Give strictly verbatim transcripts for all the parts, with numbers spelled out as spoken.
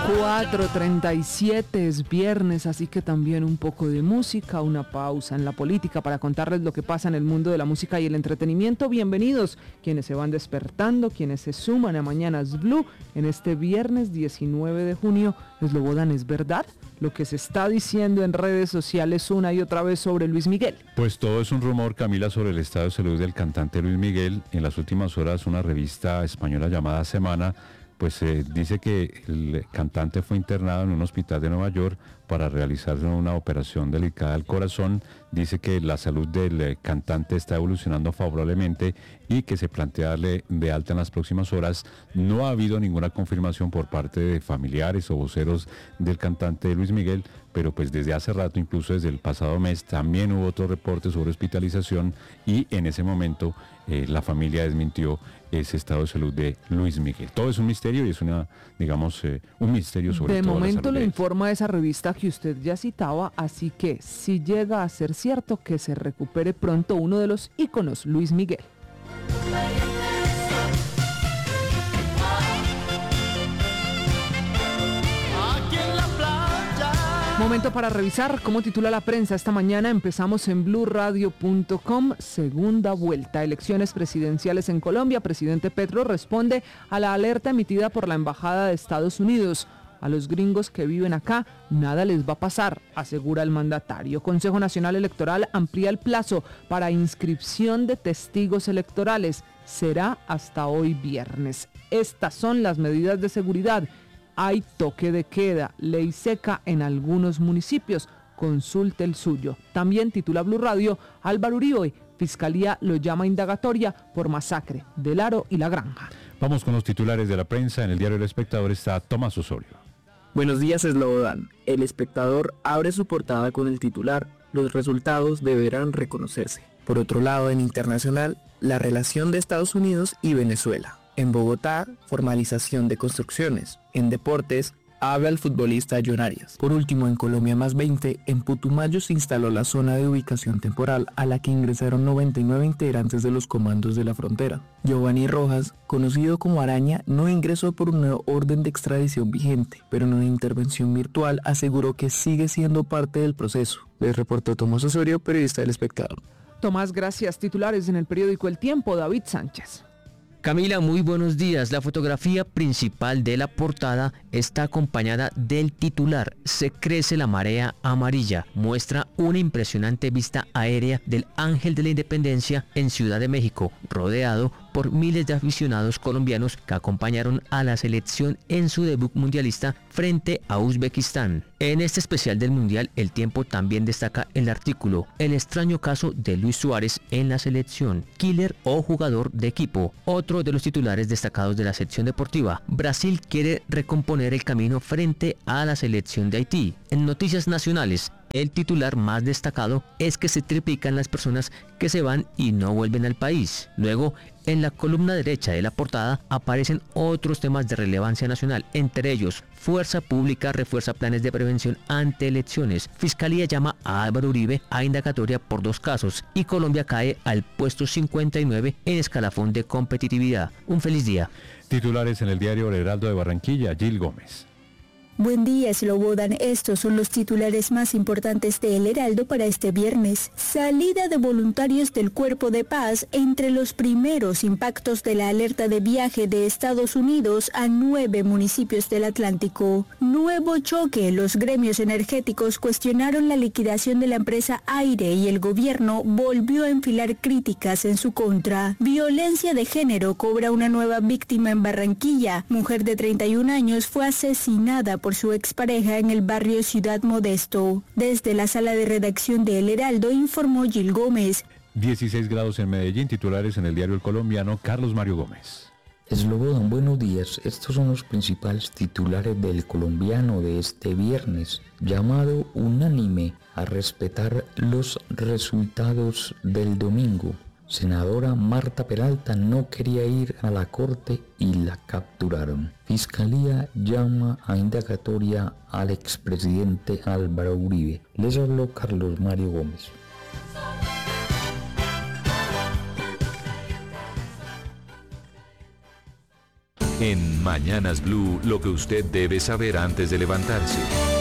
cuatro treinta y siete, es viernes, así que también un poco de música, una pausa en la política para contarles lo que pasa en el mundo de la música y el entretenimiento. Bienvenidos quienes se van despertando, quienes se suman a Mañanas Blue en este viernes diecinueve de junio. Slobodan, ¿es verdad lo que se está diciendo en redes sociales una y otra vez sobre Luis Miguel? Pues todo es un rumor, Camila, sobre el estado de salud del cantante Luis Miguel. En las últimas horas, una revista española llamada Semana pues eh, dice que el cantante fue internado en un hospital de Nueva York para realizarse una operación delicada al corazón. Dice que la salud del eh, cantante está evolucionando favorablemente y que se plantea darle de alta en las próximas horas. No ha habido ninguna confirmación por parte de familiares o voceros del cantante Luis Miguel, pero pues desde hace rato, incluso desde el pasado mes, también hubo otro reporte sobre hospitalización y en ese momento eh, la familia desmintió ese estado de salud de Luis Miguel. Todo es un misterio y es una, digamos, eh, un misterio sobre de todo momento la salud lo de él. informa esa revista que usted ya citaba, así que si llega a ser cierto, que se recupere pronto uno de los íconos, Luis Miguel. Momento para revisar cómo titula la prensa esta mañana. Empezamos en blue radio punto com. Segunda vuelta. Elecciones presidenciales en Colombia. Presidente Petro responde a la alerta emitida por la Embajada de Estados Unidos. A los gringos que viven acá nada les va a pasar, asegura el mandatario. Consejo Nacional Electoral amplía el plazo para inscripción de testigos electorales. Será hasta hoy viernes. Estas son las medidas de seguridad. Hay toque de queda, ley seca en algunos municipios. Consulte el suyo. También titula Blue Radio, Álvaro Uribe, Fiscalía lo llama indagatoria por masacre del Aro y La Granja. Vamos con los titulares de la prensa. En el diario El Espectador está Tomás Osorio. Buenos días, Slobodan. El Espectador abre su portada con el titular: los resultados deberán reconocerse. Por otro lado, en internacional, la relación de Estados Unidos y Venezuela. En Bogotá, formalización de construcciones. En deportes, habla el futbolista John Arias. Por último, en Colombia más veinte, en Putumayo se instaló la zona de ubicación temporal a la que ingresaron noventa y nueve integrantes de los comandos de la frontera. Giovanni Rojas, conocido como Araña, no ingresó por una orden de extradición vigente, pero en una intervención virtual aseguró que sigue siendo parte del proceso. Les reportó Tomás Osorio, periodista del Espectador. Tomás, gracias. Titulares en el periódico El Tiempo, David Sánchez. Camila, muy buenos días. La fotografía principal de la portada está acompañada del titular: Se crece la marea amarilla. Muestra una impresionante vista aérea del Ángel de la Independencia en Ciudad de México, rodeado por miles de aficionados colombianos que acompañaron a la selección en su debut mundialista frente a Uzbekistán. En este especial del Mundial, El Tiempo también destaca el artículo: El extraño caso de Luis Suárez en la selección, killer o jugador de equipo. Otro de los titulares destacados de la sección deportiva: Brasil quiere recomponer el camino frente a la selección de Haití. En noticias nacionales, el titular más destacado es que se triplican las personas que se van y no vuelven al país. Luego, en la columna derecha de la portada aparecen otros temas de relevancia nacional, entre ellos: Fuerza Pública refuerza planes de prevención ante elecciones, Fiscalía llama a Álvaro Uribe a indagatoria por dos casos y Colombia cae al puesto cincuenta y nueve en escalafón de competitividad. Un feliz día. Titulares en el diario El Heraldo de Barranquilla, Gil Gómez. Buen día, Slobodan. Estos son los titulares más importantes de El Heraldo para este viernes. Salida de voluntarios del Cuerpo de Paz entre los primeros impactos de la alerta de viaje de Estados Unidos a nueve municipios del Atlántico. Nuevo choque. Los gremios energéticos cuestionaron la liquidación de la empresa Aire y el gobierno volvió a enfilar críticas en su contra. Violencia de género cobra una nueva víctima en Barranquilla. Mujer de treinta y un años fue asesinada por por su expareja en el barrio Ciudad Modesto. Desde la sala de redacción de El Heraldo informó Gil Gómez. dieciséis grados en Medellín. Titulares en el diario El Colombiano, Carlos Mario Gómez. Slobodan, buenos días. Estos son los principales titulares del Colombiano de este viernes. Llamado unánime a respetar los resultados del domingo. Senadora Marta Peralta no quería ir a la corte y la capturaron. Fiscalía llama a indagatoria al expresidente Álvaro Uribe. Les habló Carlos Mario Gómez. En Mañanas Blue, lo que usted debe saber antes de levantarse.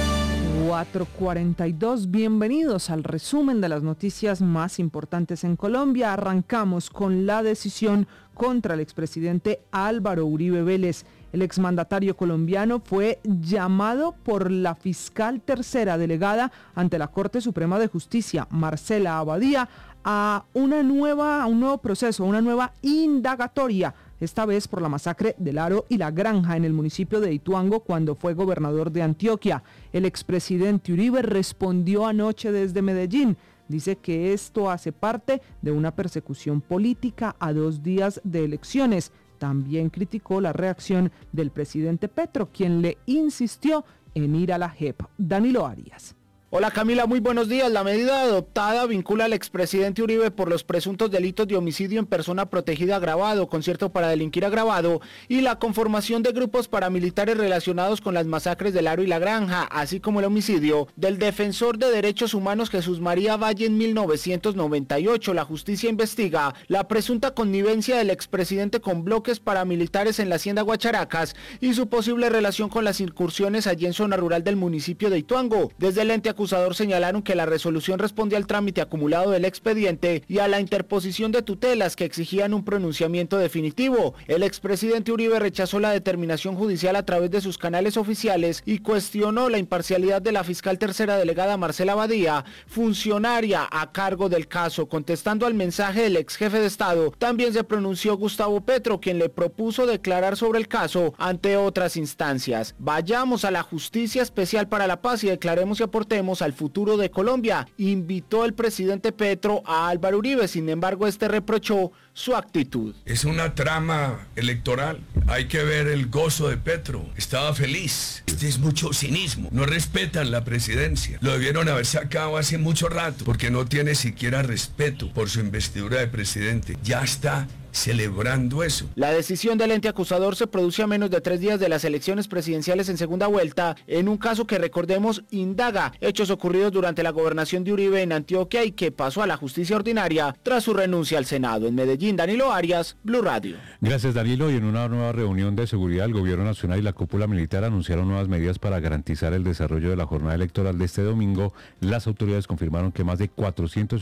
cuatro cuarenta y dos, bienvenidos al resumen de las noticias más importantes en Colombia. Arrancamos con la decisión contra el expresidente Álvaro Uribe Vélez. El exmandatario colombiano fue llamado por la fiscal tercera delegada ante la Corte Suprema de Justicia, Marcela Abadía, a una nueva, a un nuevo proceso, a una nueva indagatoria, esta vez por la masacre del Aro y la Granja en el municipio de Ituango cuando fue gobernador de Antioquia. El expresidente Uribe respondió anoche desde Medellín. Dice que esto hace parte de una persecución política a dos días de elecciones. También criticó la reacción del presidente Petro, quien le insistió en ir a la J E P. Danilo Arias. Hola Camila, muy buenos días. La medida adoptada vincula al expresidente Uribe por los presuntos delitos de homicidio en persona protegida agravado, concierto para delinquir agravado y la conformación de grupos paramilitares relacionados con las masacres del Aro y la Granja, así como el homicidio del defensor de derechos humanos Jesús María Valle en mil novecientos noventa y ocho. La justicia investiga la presunta connivencia del expresidente con bloques paramilitares en la hacienda Guacharacas y su posible relación con las incursiones allí en zona rural del municipio de Ituango. Desde el ente acusador señalaron que la resolución responde al trámite acumulado del expediente y a la interposición de tutelas que exigían un pronunciamiento definitivo. El expresidente Uribe rechazó la determinación judicial a través de sus canales oficiales y cuestionó la imparcialidad de la fiscal tercera delegada Marcela Abadía, funcionaria a cargo del caso. Contestando al mensaje del ex jefe de Estado, también se pronunció Gustavo Petro, quien le propuso declarar sobre el caso ante otras instancias. Vayamos a la Justicia Especial para la Paz y declaremos y aportemos al futuro de Colombia, invitó el presidente Petro a Álvaro Uribe. Sin embargo, este reprochó su actitud. Es una trama electoral. Hay que ver el gozo de Petro. Estaba feliz. Este es mucho cinismo. No respetan la presidencia. Lo debieron haber sacado hace mucho rato, porque no tiene siquiera respeto por su investidura de presidente. Ya está celebrando eso. La decisión del ente acusador se produce a menos de tres días de las elecciones presidenciales en segunda vuelta, en un caso que, recordemos, indaga hechos ocurridos durante la gobernación de Uribe en Antioquia y que pasó a la justicia ordinaria tras su renuncia al Senado. En Medellín, Danilo Arias, Blue Radio. Gracias, Danilo. Y en una nueva reunión de seguridad, el gobierno nacional y la cúpula militar anunciaron nuevas medidas para garantizar el desarrollo de la jornada electoral de este domingo. Las autoridades confirmaron que más de cuatrocientos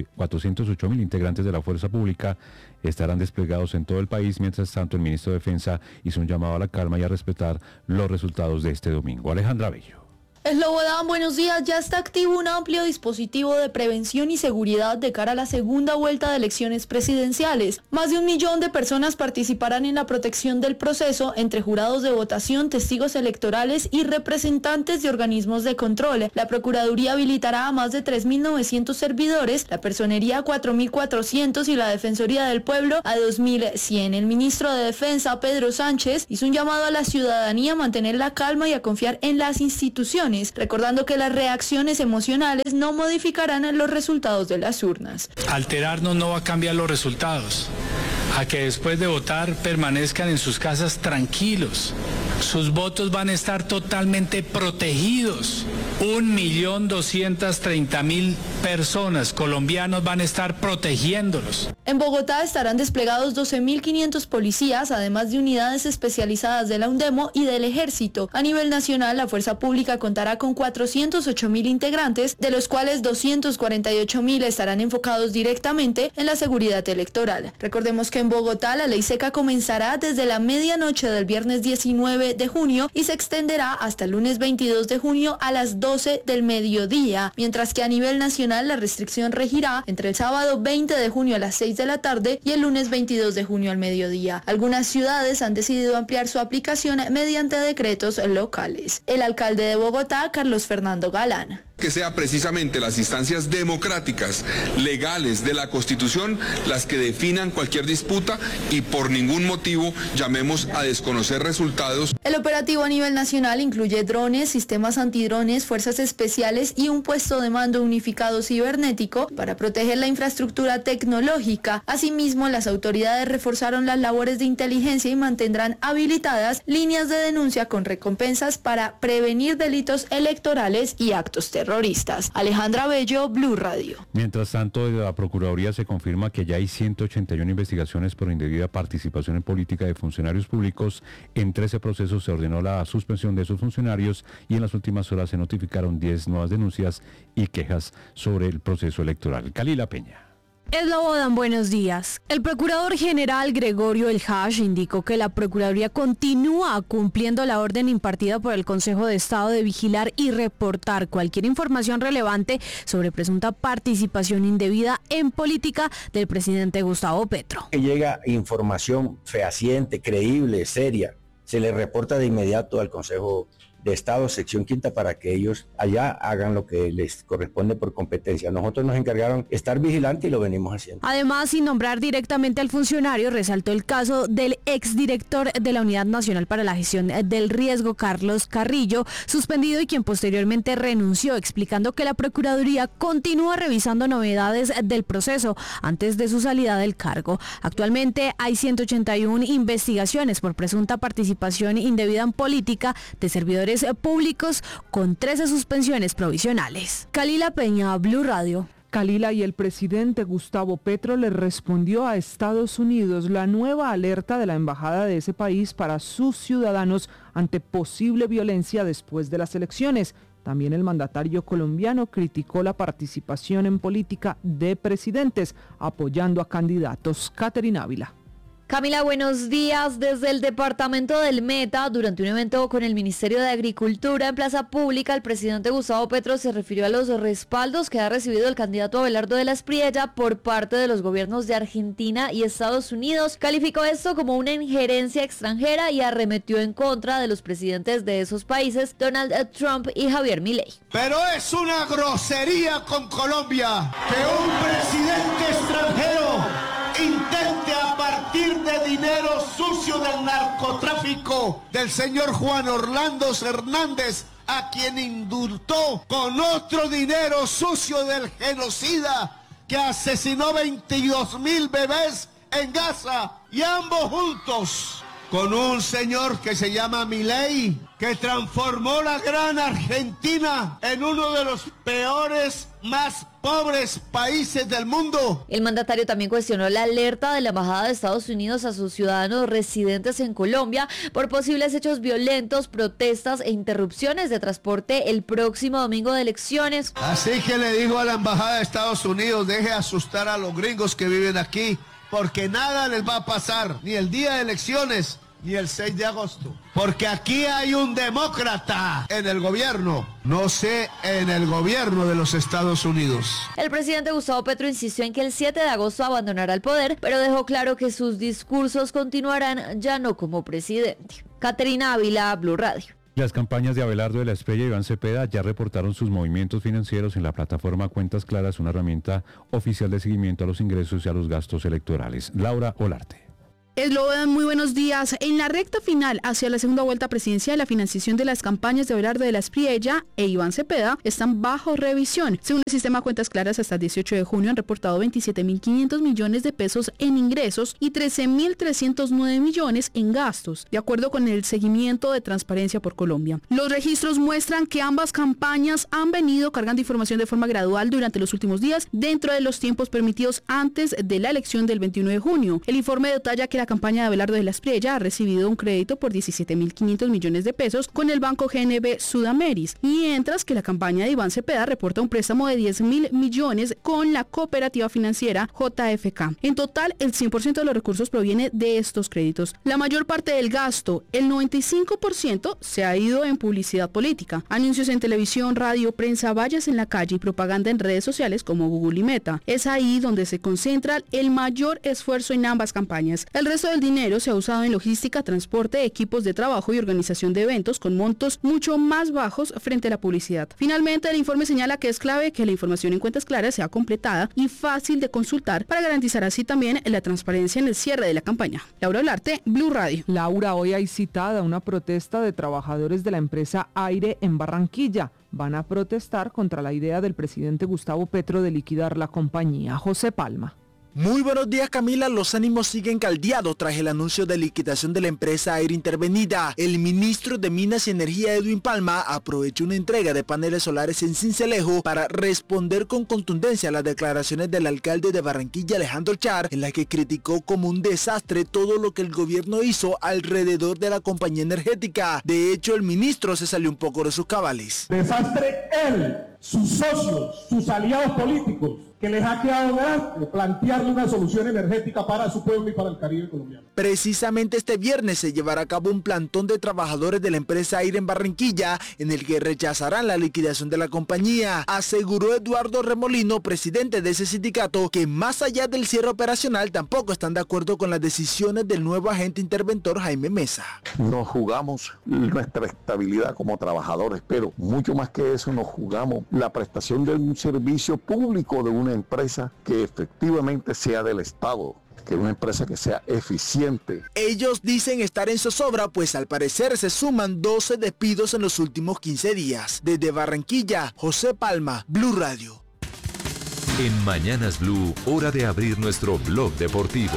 ocho mil integrantes de la fuerza pública estarán desplegados en todo el país. Mientras tanto, el ministro de Defensa hizo un llamado a la calma y a respetar los resultados de este domingo. Alejandra Bello. Slobodan, buenos días. Ya está activo un amplio dispositivo de prevención y seguridad de cara a la segunda vuelta de elecciones presidenciales. Más de un millón de personas participarán en la protección del proceso, entre jurados de votación, testigos electorales y representantes de organismos de control. La Procuraduría habilitará a más de tres mil novecientos servidores, la Personería a cuatro mil cuatrocientos y la Defensoría del Pueblo a dos mil cien. El ministro de Defensa, Pedro Sánchez, hizo un llamado a la ciudadanía a mantener la calma y a confiar en las instituciones, recordando que las reacciones emocionales no modificarán los resultados de las urnas. Alterarnos no va a cambiar los resultados. A que después de votar permanezcan en sus casas tranquilos. Sus votos van a estar totalmente protegidos. Un millón doscientas treinta mil personas, colombianos, van a estar protegiéndolos. En Bogotá estarán desplegados doce mil quinientos policías, además de unidades especializadas de la UNDEMO y del Ejército. A nivel nacional, la fuerza pública contará con cuatrocientos ocho mil integrantes, de los cuales doscientos cuarenta y ocho mil estarán enfocados directamente en la seguridad electoral. Recordemos que en Bogotá la ley seca comenzará desde la medianoche del viernes diecinueve de junio y se extenderá hasta el lunes veintidós de junio a las doce del mediodía, mientras que a nivel nacional la restricción regirá entre el sábado veinte de junio a las seis de la tarde y el lunes veintidós de junio al mediodía. Algunas ciudades han decidido ampliar su aplicación mediante decretos locales. El alcalde de Bogotá, Carlos Fernando Galán. Que sea precisamente las instancias democráticas, legales de la Constitución, las que definan cualquier disputa y por ningún motivo llamemos a desconocer resultados. El operativo a nivel nacional incluye drones, sistemas antidrones, fuerzas especiales y un puesto de mando unificado cibernético para proteger la infraestructura tecnológica. Asimismo, las autoridades reforzaron las labores de inteligencia y mantendrán habilitadas líneas de denuncia con recompensas para prevenir delitos electorales y actos terroristas. terroristas. Alejandra Bello, Blue Radio. Mientras tanto, desde la Procuraduría se confirma que ya hay ciento ochenta y una investigaciones por indebida participación en política de funcionarios públicos. En trece procesos se ordenó la suspensión de esos funcionarios y en las últimas horas se notificaron diez nuevas denuncias y quejas sobre el proceso electoral. Kalila Peña. Eslobodan, buenos días. El procurador general Gregorio El Hash indicó que la Procuraduría continúa cumpliendo la orden impartida por el Consejo de Estado de vigilar y reportar cualquier información relevante sobre presunta participación indebida en política del presidente Gustavo Petro. Que llega información fehaciente, creíble, seria, se le reporta de inmediato al Consejo de Estado, sección quinta, para que ellos allá hagan lo que les corresponde por competencia. Nosotros nos encargaron estar vigilantes y lo venimos haciendo. Además, sin nombrar directamente al funcionario, resaltó el caso del exdirector de la Unidad Nacional para la Gestión del Riesgo, Carlos Carrillo, suspendido y quien posteriormente renunció, explicando que la Procuraduría continúa revisando novedades del proceso antes de su salida del cargo. Actualmente hay ciento ochenta y una investigaciones por presunta participación indebida en política de servidores públicos con trece suspensiones provisionales. Kalila Peña, Blue Radio. Kalila, y el presidente Gustavo Petro le respondió a Estados Unidos la nueva alerta de la embajada de ese país para sus ciudadanos ante posible violencia después de las elecciones. También el mandatario colombiano criticó la participación en política de presidentes, apoyando a candidatos. Caterina Ávila. Camila, buenos días. Desde el departamento del Meta, durante un evento con el Ministerio de Agricultura en Plaza Pública, el presidente Gustavo Petro se refirió a los respaldos que ha recibido el candidato Abelardo de la Espriella por parte de los gobiernos de Argentina y Estados Unidos. Calificó esto como una injerencia extranjera y arremetió en contra de los presidentes de esos países, Donald Trump y Javier Milei. Pero es una grosería con Colombia que un presidente extranjero intente, a partir de dinero sucio del narcotráfico del señor Juan Orlando Hernández, a quien indultó con otro dinero sucio del genocida que asesinó veintidós mil bebés en Gaza, y ambos juntos con un señor que se llama Milei, que transformó la gran Argentina en uno de los peores, más pobres países del mundo. El mandatario también cuestionó la alerta de la Embajada de Estados Unidos a sus ciudadanos residentes en Colombia por posibles hechos violentos, protestas e interrupciones de transporte el próximo domingo de elecciones. Así que le digo a la Embajada de Estados Unidos, deje asustar a los gringos que viven aquí, porque nada les va a pasar, ni el día de elecciones, ni el seis de agosto. Porque aquí hay un demócrata en el gobierno, no sé, en el gobierno de los Estados Unidos. El presidente Gustavo Petro insistió en que el siete de agosto abandonará el poder, pero dejó claro que sus discursos continuarán ya no como presidente. Caterina Ávila, Blue Radio. Las campañas de Abelardo de la Espriella y Iván Cepeda ya reportaron sus movimientos financieros en la plataforma Cuentas Claras, una herramienta oficial de seguimiento a los ingresos y a los gastos electorales. Laura Olarte. Eslobodan, muy buenos días. En la recta final hacia la segunda vuelta presidencial, la financiación de las campañas de Abelardo de la Espriella e Iván Cepeda están bajo revisión. Según el sistema Cuentas Claras, hasta el dieciocho de junio han reportado veintisiete mil quinientos millones de pesos en ingresos y trece mil trescientos nueve millones en gastos, de acuerdo con el seguimiento de Transparencia por Colombia. Los registros muestran que ambas campañas han venido cargando información de forma gradual durante los últimos días, dentro de los tiempos permitidos antes de la elección del veintiuno de junio. El informe detalla que la campaña de Abelardo de la Espriella ha recibido un crédito por diecisiete mil quinientos millones de pesos con el banco G N B Sudameris, mientras que la campaña de Iván Cepeda reporta un préstamo de diez mil millones con la cooperativa financiera J F K. En total, el cien por ciento de los recursos proviene de estos créditos. La mayor parte del gasto, el noventa y cinco por ciento, se ha ido en publicidad política, anuncios en televisión, radio, prensa, vallas en la calle y propaganda en redes sociales como Google y Meta. Es ahí donde se concentra el mayor esfuerzo en ambas campañas. El resto del dinero se ha usado en logística, transporte, equipos de trabajo y organización de eventos con montos mucho más bajos frente a la publicidad. Finalmente, el informe señala que es clave que la información en Cuentas Claras sea completada y fácil de consultar para garantizar así también la transparencia en el cierre de la campaña. Laura Olarte, Blue Radio. Laura, hoy hay citada una protesta de trabajadores de la empresa Aire en Barranquilla. Van a protestar contra la idea del presidente Gustavo Petro de liquidar la compañía. José Palma. Muy buenos días, Camila. Los ánimos siguen caldeados tras el anuncio de liquidación de la empresa Air Intervenida. El ministro de Minas y Energía, Edwin Palma, aprovechó una entrega de paneles solares en Sincelejo para responder con contundencia a las declaraciones del alcalde de Barranquilla, Alejandro Char, en la que criticó como un desastre todo lo que el gobierno hizo alrededor de la compañía energética. De hecho, el ministro se salió un poco de sus cabales. Desastre él, sus socios, sus aliados políticos, que les ha quedado grande plantearle una solución energética para su pueblo y para el Caribe colombiano. Precisamente este viernes se llevará a cabo un plantón de trabajadores de la empresa Air en Barranquilla, en el que rechazarán la liquidación de la compañía. Aseguró Eduardo Remolino, presidente de ese sindicato, que más allá del cierre operacional tampoco están de acuerdo con las decisiones del nuevo agente interventor Jaime Mesa. Nos jugamos nuestra estabilidad como trabajadores, pero mucho más que eso nos jugamos la prestación de un servicio público de una empresa que efectivamente sea del Estado, que una empresa que sea eficiente. Ellos dicen estar en zozobra, pues al parecer se suman doce despidos en los últimos quince días. Desde Barranquilla, José Palma, Blue Radio. En Mañanas Blue, hora de abrir nuestro blog deportivo.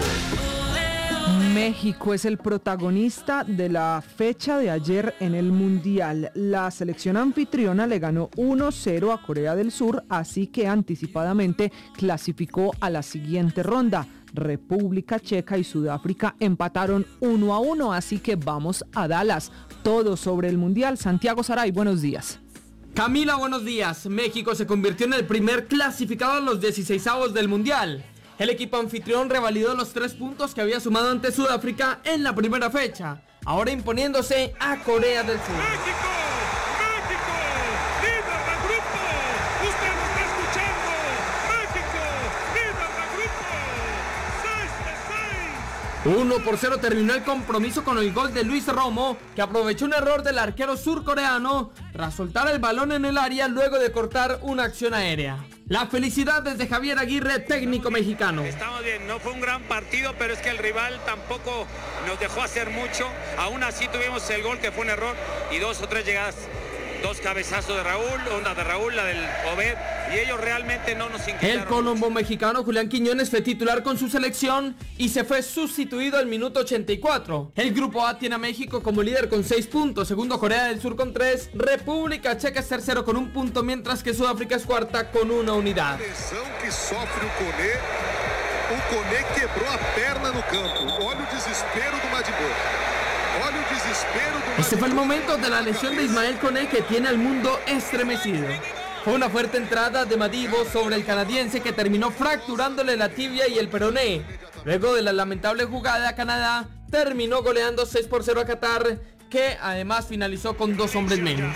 México es el protagonista de la fecha de ayer en el Mundial. La selección anfitriona le ganó uno cero a Corea del Sur, así que anticipadamente clasificó a la siguiente ronda. República Checa y Sudáfrica empataron uno a uno, así que vamos a Dallas. Todo sobre el Mundial. Santiago Saray, buenos días. Camila, buenos días. México se convirtió en el primer clasificado en los dieciseisavos del Mundial. El equipo anfitrión revalidó los tres puntos que había sumado ante Sudáfrica en la primera fecha, ahora imponiéndose a Corea del Sur. ¡México! ¡México! ¡Líder del grupo! ¡Usted lo está escuchando! ¡México! ¡Líder del grupo! ¡seis de seis! uno por cero terminó el compromiso con el gol de Luis Romo, que aprovechó un error del arquero surcoreano tras soltar el balón en el área luego de cortar una acción aérea. La felicidad desde Javier Aguirre, técnico mexicano. Estamos bien, no fue un gran partido, pero es que el rival tampoco nos dejó hacer mucho. Aún así tuvimos el gol que fue un error y dos o tres llegadas. Dos cabezazos de Raúl, una de Raúl, la del Obed, y ellos realmente no nos inclinaron. El colombo mexicano Julián Quiñones fue titular con su selección y se fue sustituido al minuto ochenta y cuatro. El grupo A tiene a México como líder con seis puntos, segundo Corea del Sur con tres, República Checa es tercero con un punto, mientras que Sudáfrica es cuarta con una unidad. Que sofre o Koné, o Koné quebró a perna no campo. Olha o desespero do Madibor. Este fue el momento de la lesión de Ismael Koné, que tiene al mundo estremecido. Fue una fuerte entrada de Madibo sobre el canadiense, que terminó fracturándole la tibia y el peroné. Luego de la lamentable jugada, Canadá terminó goleando seis por cero a Qatar, que además finalizó con dos hombres menos.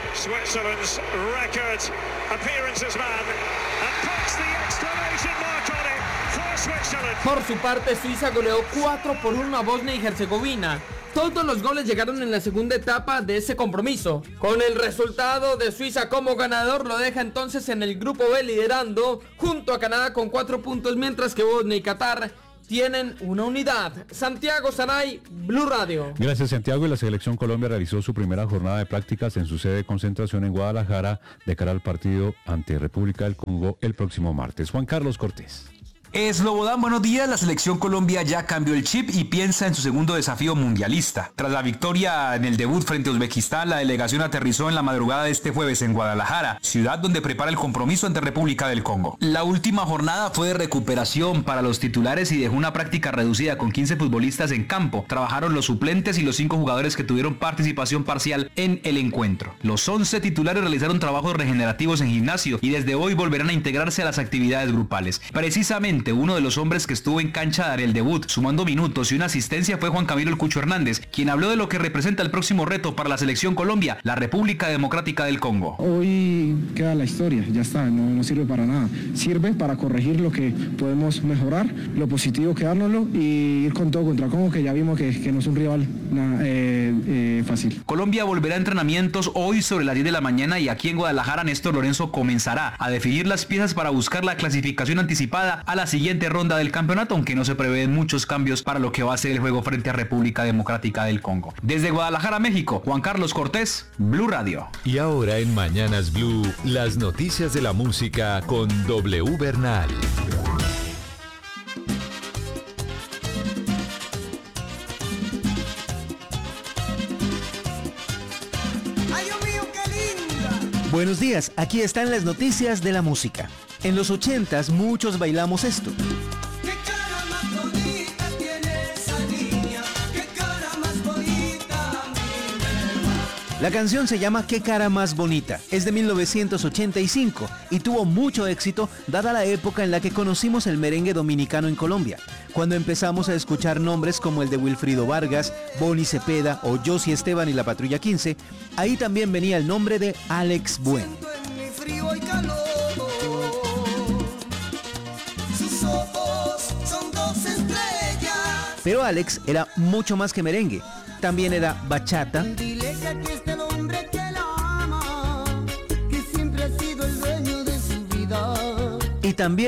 Por su parte, Suiza goleó cuatro por uno a Bosnia y Herzegovina. Todos los goles llegaron en la segunda etapa de ese compromiso. Con el resultado de Suiza como ganador, lo deja entonces en el grupo B liderando junto a Canadá con cuatro puntos, mientras que Bosnia y Qatar tienen una unidad. Santiago Saray, Blue Radio. Gracias, Santiago. Y la Selección Colombia realizó su primera jornada de prácticas en su sede de concentración en Guadalajara de cara al partido ante República del Congo el próximo martes. Juan Carlos Cortés. Slobodan, buenos días. La selección Colombia ya cambió el chip y piensa en su segundo desafío mundialista. Tras la victoria en el debut frente a Uzbekistán, la delegación aterrizó en la madrugada de este jueves en Guadalajara, ciudad donde prepara el compromiso ante República del Congo. La última jornada fue de recuperación para los titulares y dejó una práctica reducida con quince futbolistas en campo. Trabajaron los suplentes y los cinco jugadores que tuvieron participación parcial en el encuentro. Los once titulares realizaron trabajos regenerativos en gimnasio y desde hoy volverán a integrarse a las actividades grupales. Precisamente uno de los hombres que estuvo en cancha dará el debut, sumando minutos y una asistencia, fue Juan Camilo El Cucho Hernández, quien habló de lo que representa el próximo reto para la selección Colombia, la República Democrática del Congo. Hoy queda la historia, ya está, no, no sirve para nada. Sirve para corregir lo que podemos mejorar, lo positivo quedárnoslo y ir con todo contra Congo, que ya vimos que, que no es un rival na, eh, eh, fácil. Colombia volverá a entrenamientos hoy sobre las diez de la mañana y aquí en Guadalajara Néstor Lorenzo comenzará a definir las piezas para buscar la clasificación anticipada a la siguiente ronda del campeonato, aunque no se prevén muchos cambios para lo que va a ser el juego frente a República Democrática del Congo. Desde Guadalajara, México, Juan Carlos Cortés, Blue Radio. Y ahora en Mañanas Blue, las noticias de la música con W Bernal. Buenos días, aquí están las noticias de la música. En los ochentas muchos bailamos esto. ¡Qué cara más bonita tiene esa niña! ¡Qué cara más bonita, mi! La canción se llama Qué cara más bonita, es de mil novecientos ochenta y cinco y tuvo mucho éxito dada la época en la que conocimos el merengue dominicano en Colombia, cuando empezamos a escuchar nombres como el de Wilfrido Vargas, Bonnie Cepeda o Josie Esteban y la Patrulla quince. Ahí también venía el nombre de Alex Buen. Frío y calor. Sus ojos son dos estrellas. Pero Alex era mucho más que merengue, también era bachata. Dile que aquí está el hombre que la ama, que siempre ha sido el dueño de su vida. Y también